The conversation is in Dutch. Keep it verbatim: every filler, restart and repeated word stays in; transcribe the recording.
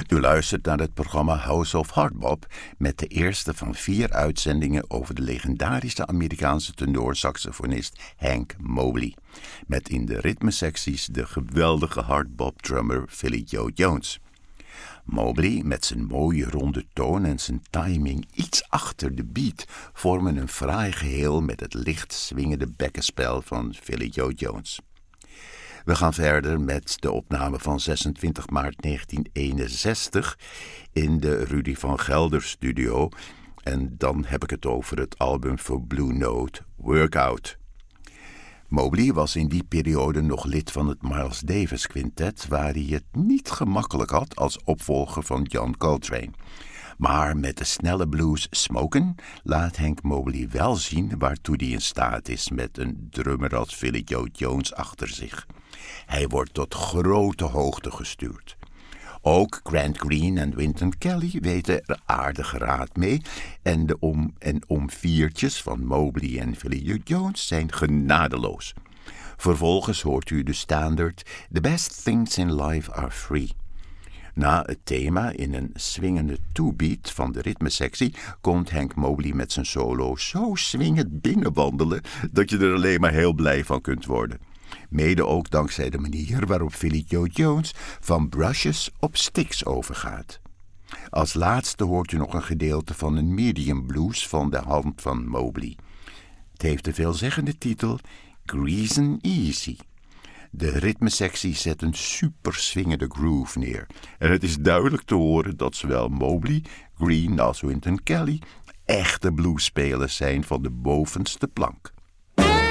U luistert naar het programma House of Hardbop met de eerste van vier uitzendingen over de legendarische Amerikaanse tenorsaxofonist Hank Mobley. Met in de ritmesecties de geweldige hardbop-drummer Philly Joe Jones. Mobley, met zijn mooie ronde toon en zijn timing iets achter de beat, vormen een fraai geheel met het licht swingende bekkenspel van Philly Joe Jones. We gaan verder met de opname van zesentwintig maart negentien eenenzestig in de Rudy van Gelder studio. En dan heb ik het over het album voor Blue Note, Workout. Mobley was in die periode nog lid van het Miles Davis Quintet, waar hij het niet gemakkelijk had als opvolger van John Coltrane. Maar met de snelle blues Smokin' laat Hank Mobley wel zien waartoe hij in staat is met een drummer als Philly Joe Jones achter zich. Hij wordt tot grote hoogte gestuurd. Ook Grant Green en Wynton Kelly weten er aardige raad mee en de om- en omviertjes van Mobley en Philly Joe Jones zijn genadeloos. Vervolgens hoort u de standaard The best things in life are free. Na het thema in een swingende two-beat van de ritmesectie komt Hank Mobley met zijn solo zo swingend binnenwandelen dat je er alleen maar heel blij van kunt worden. Mede ook dankzij de manier waarop Philly Joe Jones van brushes op sticks overgaat. Als laatste hoort u nog een gedeelte van een medium blues van de hand van Mobley. Het heeft de veelzeggende titel Greasin' Easy. De ritmesectie zet een super swingende groove neer. En het is duidelijk te horen dat zowel Mobley, Green als Wynton Kelly echte bluesspelers zijn van de bovenste plank.